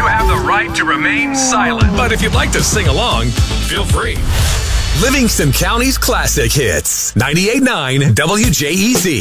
You have the right to remain silent. But if you'd like to sing along, feel free. Livingston County's classic hits. 98.9 WJEZ.